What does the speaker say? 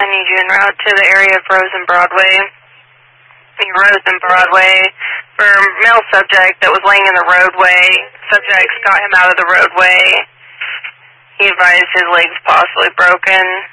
I need you en route to the area of Rose and Broadway. Rose and Broadway for male subject that was laying in the roadway. Subjects got him out of the roadway. He advised his legs possibly broken.